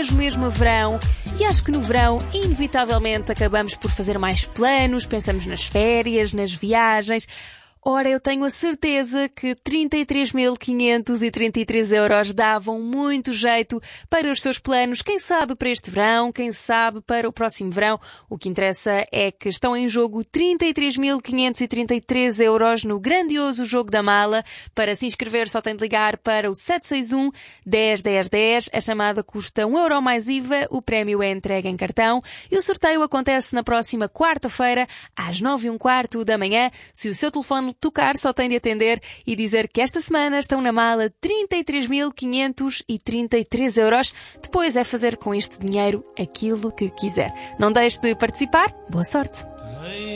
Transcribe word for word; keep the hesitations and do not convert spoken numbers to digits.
mesmo, mesmo verão. E acho que no verão, inevitavelmente, acabamos por fazer mais planos, pensamos nas férias, nas viagens. Ora, eu tenho a certeza que trinta e três mil quinhentos e trinta e três euros davam muito jeito para os seus planos. Quem sabe para este verão, quem sabe para o próximo verão. O que interessa é que estão em jogo trinta e três mil quinhentos e trinta e três euros no grandioso jogo da mala. Para se inscrever só tem de ligar para o sete seis um, dez, dez, dez. A chamada custa um euro mais I V A, o prémio é entregue em cartão e o sorteio acontece na próxima quarta-feira às nove e um quarto da manhã. Se o seu telefone tocar, só tem de atender e dizer que esta semana estão na mala trinta e três mil quinhentos e trinta e três euros. Depois é fazer com este dinheiro aquilo que quiser. Não deixe de participar. Boa sorte!